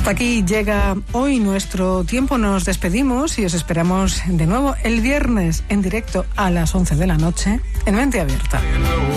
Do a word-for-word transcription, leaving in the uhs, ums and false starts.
Hasta aquí llega hoy nuestro tiempo. Nos despedimos y os esperamos de nuevo el viernes en directo a las once de la noche en Mente Abierta.